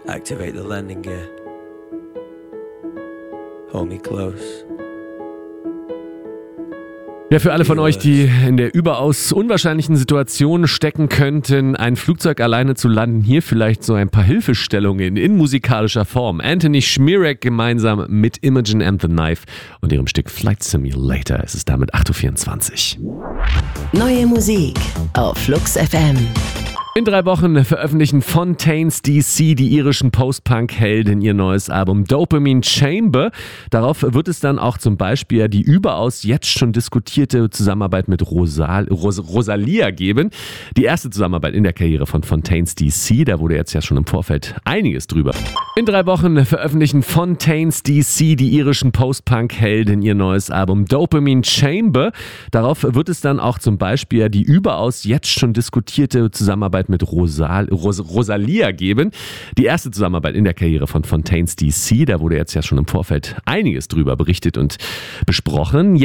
Activate the landing gear. Hold me close. Ja, für alle von euch, die in der überaus unwahrscheinlichen Situation stecken könnten, ein Flugzeug alleine zu landen, hier vielleicht so ein paar Hilfestellungen in musikalischer Form. Anthony Schmierek gemeinsam mit Imogen and the Knife und ihrem Stück Flight Simulator. Es ist damit 8.24 Uhr. Neue Musik auf Flux FM. In 3 Wochen veröffentlichen Fontaines DC, die irischen Post-Punk-Helden, ihr neues Album Dopamine Chamber. Darauf wird es dann auch zum Beispiel die überaus jetzt schon diskutierte Zusammenarbeit mit Rosalia geben. Die erste Zusammenarbeit in der Karriere von Fontaines DC, da wurde jetzt ja schon im Vorfeld einiges drüber. In 3 Wochen veröffentlichen Fontaines DC, die irischen Post-Punk-Helden, ihr neues Album Dopamine Chamber. Darauf wird es dann auch zum Beispiel die überaus jetzt schon diskutierte Zusammenarbeit mit Rosalia geben. Die erste Zusammenarbeit in der Karriere von Fontaines DC, da wurde jetzt ja schon im Vorfeld einiges drüber berichtet und besprochen.